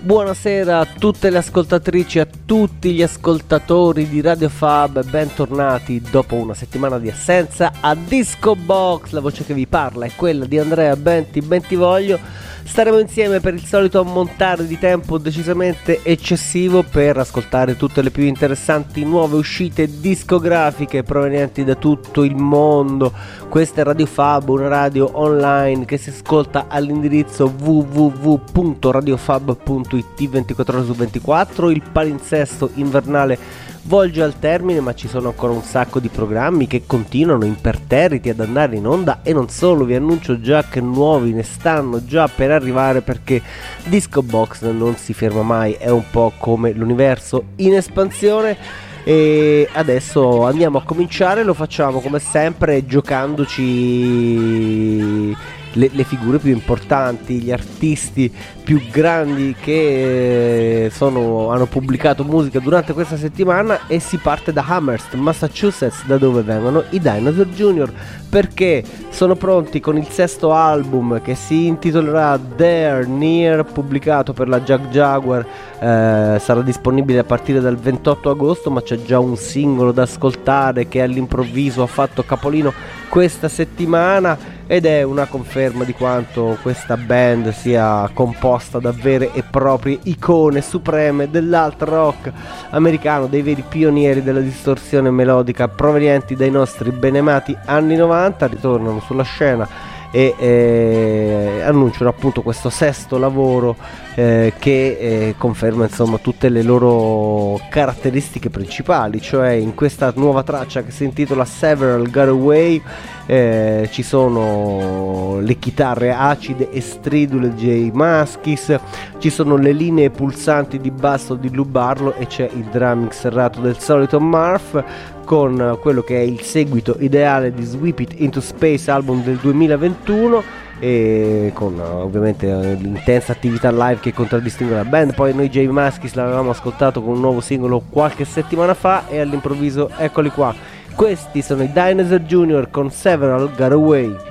Buonasera a tutte le ascoltatrici e a tutti gli ascoltatori di Radio Fab, bentornati dopo una settimana di assenza a Disco Box. La voce che vi parla è quella di Andrea Bentivoglio. Staremo insieme per il solito ammontare di tempo decisamente eccessivo per ascoltare tutte le più interessanti nuove uscite discografiche provenienti da tutto il mondo. Questa è Radio Fab, una radio online che si ascolta all'indirizzo www.radiofab.it 24 ore su 24. Il palinsesto invernale volge al termine, ma ci sono ancora un sacco di programmi che continuano imperterriti ad andare in onda, e non solo, vi annuncio già che nuovi ne stanno già per arrivare, perché Disco Box non si ferma mai, è un po' come l'universo in espansione. E adesso andiamo a cominciare, lo facciamo come sempre giocandoci le figure più importanti, gli artisti più grandi che hanno pubblicato musica durante questa settimana, e si parte da Amherst, Massachusetts, da dove vengono i Dinosaur Jr., perché sono pronti con il sesto album che si intitolerà There Near, pubblicato per la Jaguar. Sarà disponibile a partire dal 28 agosto, ma c'è già un singolo da ascoltare che all'improvviso ha fatto capolino questa settimana, ed è una conferma di quanto questa band sia composta da vere e proprie icone supreme dell'alt rock americano, dei veri pionieri della distorsione melodica provenienti dai nostri benemati anni 90. Ritornano sulla scena e annunciano appunto questo sesto lavoro che conferma insomma tutte le loro caratteristiche principali, cioè in questa nuova traccia che si intitola Several Got Away ci sono le chitarre acide e stridule di J Mascis, ci sono le linee pulsanti di basso di Lou Barlow, e c'è il drumming serrato del solito Murph, con quello che è il seguito ideale di Sweep It Into Space, album del 2021, e con ovviamente l'intensa attività live che contraddistingue la band. Poi noi J Mascis l'avevamo ascoltato con un nuovo singolo qualche settimana fa, e all'improvviso eccoli qua. Questi sono i Dinosaur Jr. con Several Got Away.